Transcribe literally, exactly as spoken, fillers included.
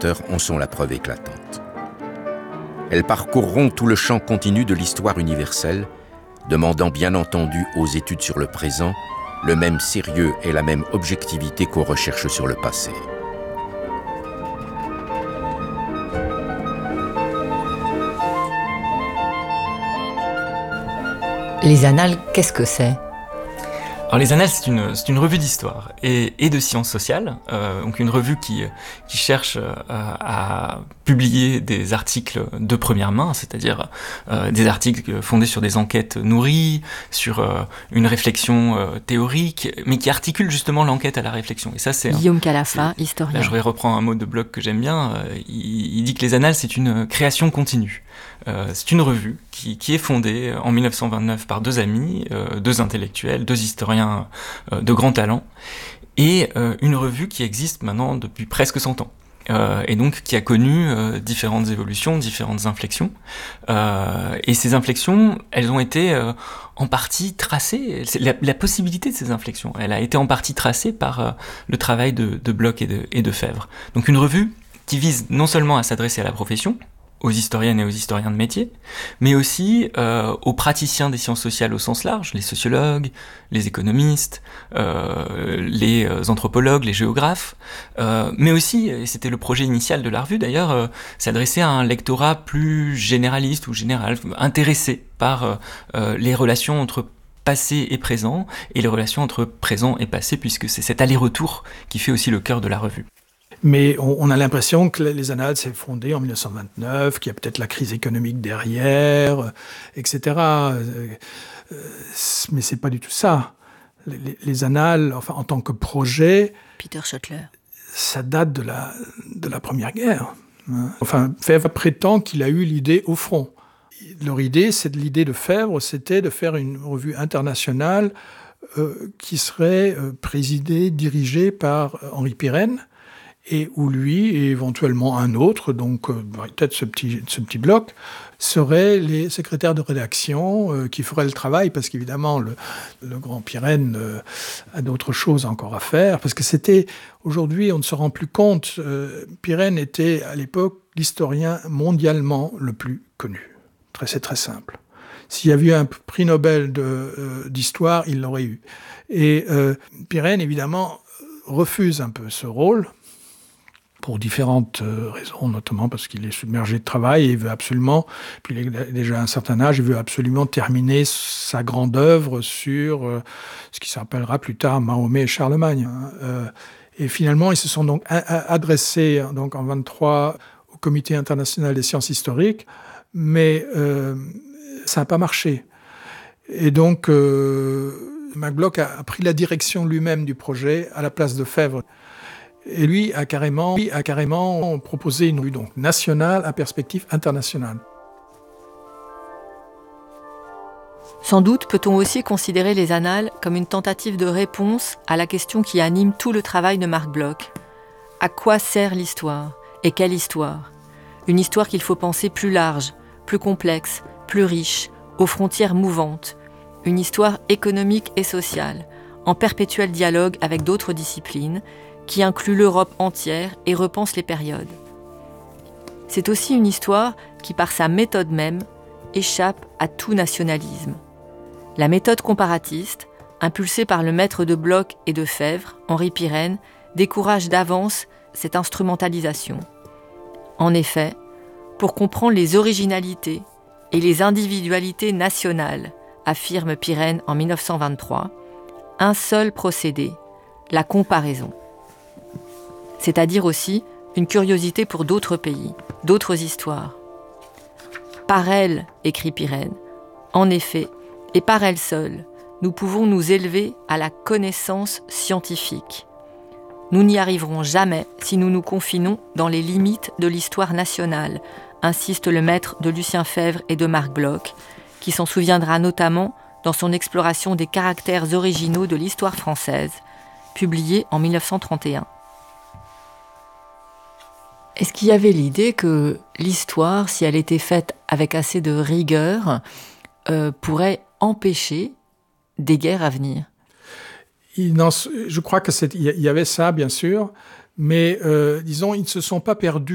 observateurs en sont la preuve éclatante. Elles parcourront tout le champ continu de l'histoire universelle, demandant bien entendu aux études sur le présent le même sérieux et la même objectivité qu'aux recherches sur le passé. Les Annales, qu'est-ce que c'est ? Alors les Annales, c'est une, c'est une revue d'histoire et, et de sciences sociales, euh, donc une revue qui, qui cherche euh, à publier des articles de première main, c'est-à-dire euh, des articles fondés sur des enquêtes nourries, sur euh, une réflexion euh, théorique, mais qui articule justement l'enquête à la réflexion. Et ça, c'est Guillaume Calafa, historien. Là, je reprends un mot de Bloch que j'aime bien. Euh, il, il dit que les Annales, c'est une création continue. Euh, c'est une revue qui, qui est fondée en mille neuf cent vingt-neuf par deux amis, euh, deux intellectuels, deux historiens euh, de grand talent, et euh, une revue qui existe maintenant depuis presque cent ans. Euh, et donc qui a connu euh, différentes évolutions, différentes inflexions. Euh, et ces inflexions, elles ont été euh, en partie tracées, la, la possibilité de ces inflexions, elle a été en partie tracée par euh, le travail de, de Bloch et de, et de Febvre. Donc une revue qui vise non seulement à s'adresser à la profession, aux historiennes et aux historiens de métier, mais aussi euh, aux praticiens des sciences sociales au sens large, les sociologues, les économistes, euh, les anthropologues, les géographes, euh, mais aussi, et c'était le projet initial de la revue d'ailleurs, euh, s'adresser à un lectorat plus généraliste ou général, intéressé par euh, les relations entre passé et présent, et les relations entre présent et passé, puisque c'est cet aller-retour qui fait aussi le cœur de la revue. Mais on, on a l'impression que les Annales s'est fondé en mille neuf cent vingt-neuf, qu'il y a peut-être la crise économique derrière, euh, et cetera. Euh, euh, mais c'est pas du tout ça. Les, les, les Annales, enfin en tant que projet, Peter Schottler, ça date de la de la Première Guerre. Hein. Enfin, Febvre prétend qu'il a eu l'idée au front. Leur idée, c'est l'idée de Febvre, c'était de faire une revue internationale euh, qui serait euh, présidée, dirigée par Henri Pirenne, et où lui, et éventuellement un autre, donc euh, peut-être ce petit, ce petit bloc, seraient les secrétaires de rédaction euh, qui feraient le travail, parce qu'évidemment, le, le grand Pirenne euh, a d'autres choses encore à faire, parce que c'était, aujourd'hui, on ne se rend plus compte, euh, Pirenne était, à l'époque, l'historien mondialement le plus connu. Très, c'est très simple. S'il y avait eu un prix Nobel de, euh, d'histoire, il l'aurait eu. Et euh, Pirenne, évidemment, refuse un peu ce rôle, pour différentes raisons, notamment parce qu'il est submergé de travail et il veut absolument, puis il a déjà un certain âge, il veut absolument terminer sa grande œuvre sur euh, ce qui s'appellera plus tard Mahomet et Charlemagne. Hein. Euh, et finalement, ils se sont donc a- a- adressés donc, en vingt-trois au Comité international des sciences historiques, mais euh, ça n'a pas marché. Et donc, euh, Mac Bloch a, a pris la direction lui-même du projet à la place de Febvre. Et lui a carrément, lui a carrément proposé une revue donc nationale à perspective internationale. Sans doute peut-on aussi considérer les Annales comme une tentative de réponse à la question qui anime tout le travail de Marc Bloch. À quoi sert l'histoire ? Et quelle histoire ? Une histoire qu'il faut penser plus large, plus complexe, plus riche, aux frontières mouvantes. Une histoire économique et sociale, en perpétuel dialogue avec d'autres disciplines, qui inclut l'Europe entière et repense les périodes. C'est aussi une histoire qui, par sa méthode même, échappe à tout nationalisme. La méthode comparatiste, impulsée par le maître de Bloch et de Febvre, Henri Pirenne, décourage d'avance cette instrumentalisation. En effet, pour comprendre les originalités et les individualités nationales, affirme Pirenne en mille neuf cent vingt-trois, un seul procédé, la comparaison. C'est-à-dire aussi une curiosité pour d'autres pays, d'autres histoires. Par elle, écrit Pirenne, en effet, et par elle seule, nous pouvons nous élever à la connaissance scientifique. Nous n'y arriverons jamais si nous nous confinons dans les limites de l'histoire nationale, insiste le maître de Lucien Febvre et de Marc Bloch, qui s'en souviendra notamment dans son exploration des caractères originaux de l'histoire française, publiée en mille neuf cent trente et un. Est-ce qu'il y avait l'idée que l'histoire, si elle était faite avec assez de rigueur, euh, pourrait empêcher des guerres à venir ? Il n'en, je crois qu'il y avait ça, bien sûr, mais euh, disons, ils ne se sont pas perdus